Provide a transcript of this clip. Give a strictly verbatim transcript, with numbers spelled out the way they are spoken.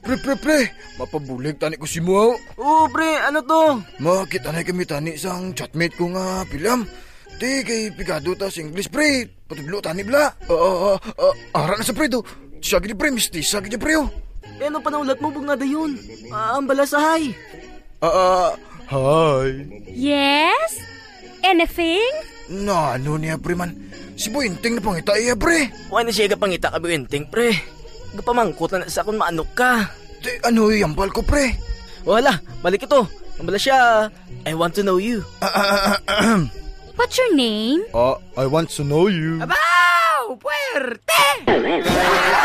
Pre, pre, pre, mapabulig tani ko si mo. Oo, pre, ano to? Makita na kami tani sang chatmate ko nga pilam. Di kay pigado ta sa English, pre. Patudlo tani bla. Ah, ah, ah, ara na sa pre do. Siya gini pre, mistis, siya gini pre oh. Eh, ano pa naulat mo, bugna da yun? Ah, ang balasahay. Ah, ah, hi. Yes? Anything? Na, ano niya pre man? Si Buinting na pangita iya pre. Huwag na siya gapangita ka, Buenting, pre. Gapamangkot na sa akong maanok ka. Di, ano yambal ko pre? Wala, balik ito. Ang bala siya, I want to know you. Ah, ah, ah, ah, What's your name? ah, I want to know you. Abaw! Puwerte!